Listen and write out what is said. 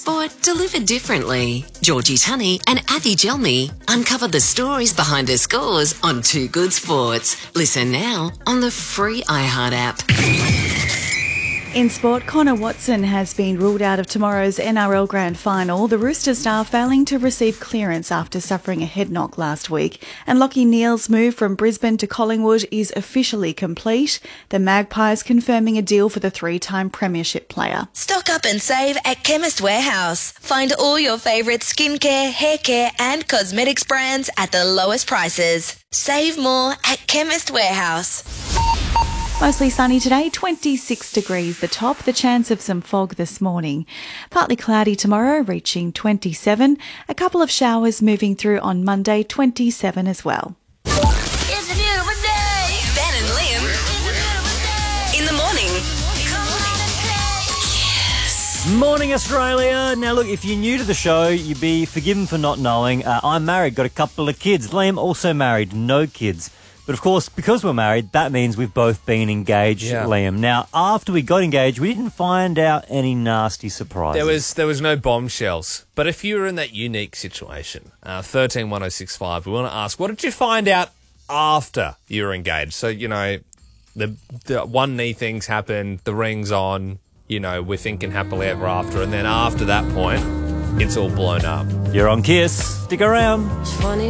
sport delivered differently. Georgie Tunney and Avi Gelmi uncover the stories behind the scores on Too Good Sports. Listen now on the free iHeart app. In sport, Connor Watson has been ruled out of tomorrow's NRL Grand Final. The Roosters are failing to receive clearance after suffering a head knock last week. And Lachie Neale's move from Brisbane to Collingwood is officially complete. The Magpies confirming a deal for the three-time premiership player. Stock up and save at Chemist Warehouse. Find all your favourite skincare, hair care and cosmetics brands at the lowest prices. Save more at Chemist Warehouse. Mostly sunny today, 26 degrees the top, the chance of some fog this morning. Partly cloudy tomorrow, reaching 27. A couple of showers moving through on Monday, 27 as well. It's a beautiful day. Ben and Liam. It's a beautiful day. In the morning. Come on and play. Yes. Morning, Australia. Now, look, if you're new to the show, you'd be forgiven for not knowing. I'm married, got a couple of kids. Liam also married, no kids. But of course, because we're married, that means we've both been engaged, Liam. Now, after we got engaged, we didn't find out any nasty surprises. There was no bombshells. But if you were in that unique situation, 131065, we want to ask, what did you find out after you were engaged? So, you know, the one knee things happened, the ring's on, you know, we're thinking happily ever after, and then after that point, it's all blown up. You're on Kiss. Stick around.